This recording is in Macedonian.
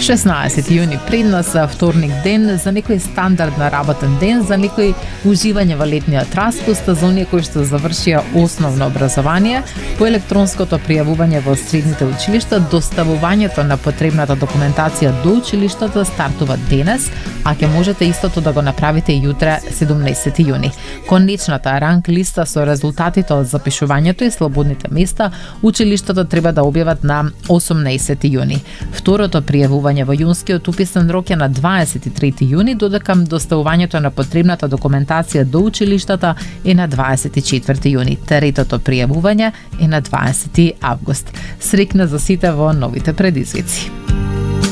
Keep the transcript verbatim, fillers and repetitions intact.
шеснаесети јуни пред нас, вторник ден, за некој стандардна работен ден, за некој уживање во летниот распуст, за оние кои што завршија основно образование, по електронското пријавување во средните училишта, доставувањето на потребната документација до училиштата стартува денес, а ќе можете истото да го направите и јутре, седумнаесети јуни. Конечната ранг листа со резултатите од запишувањето и слободните места училиштата треба да објават на осумнаесети јуни. Второто пријавување во јунскиот уписен рок е на дваесет и трети јуни, додека доставувањето на потребната документација до училиштата е на дваесет и четврти јуни. Третото пријавување е на дваесети август. Среќна за сите во новите предизвици.